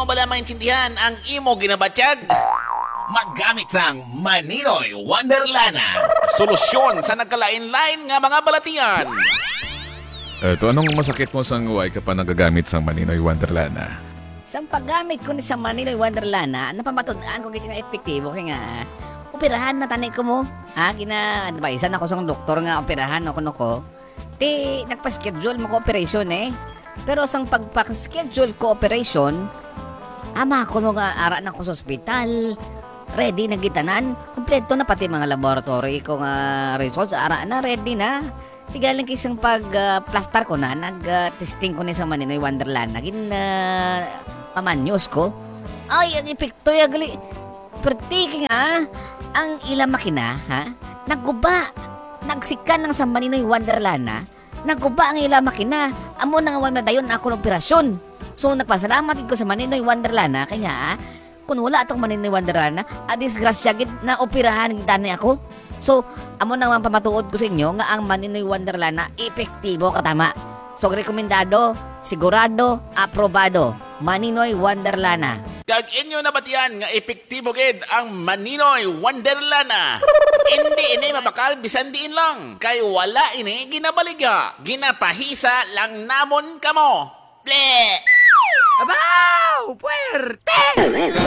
mo bala maintindihan ang imo ginabatyag? Maggamit sang Maninoy Wonderlana. Solusyon sa nagkalain-lain nga mga balatian. Eto, anong masakit mo sang uway ka pa nagagamit sang Maninoy Wonderlana? Sang paggamit ko ni sa Maninoy Wonderlana, napamatudaan ko kaya nga epektibo kaya nga operahan na tanay ko mo. Kina-advisean ako sa doktor nga operahan ako no ko. Ti nagpa-schedule mo ko operation Pero sang pagpa-schedule ko operation, ama ko no nga ara na ko sa ospital. Ready na gitanan. Kompleto na pati mga laboratory ko nga results. Ara na, ready na. Tigaling kisang pag-plaster ko na, nag-testing ko na sa Maninoy Wonderland. Naging pamanyos ko. Ay, ang epekto ya gali. Perti nga, ang ilang makina, nagguba. Nagsikan lang sa Maninoy Wonderland, nagguba ang ilang makina. Amo na nga madayon ako ng operasyon. So, nagpasalamat ko sa Maninoy Wonderland, kanya kung wala itong Maninoy Wonderland, disgrasya gid na operahan gid ako. So, amo nang pamatuod ko sa inyo nga ang Maninoy Wonderland epektibo katama. So, rekomendado, sigurado, aprobado, Maninoy Wonderland. Kag inyo nabatian nga epektibo gid ang Maninoy Wonderland. Hindi ini mabakal bisan diin lang. Kay wala ini ginabaliga. Ginapahisa lang namon kamo. Ble! Abaw! Puwerte!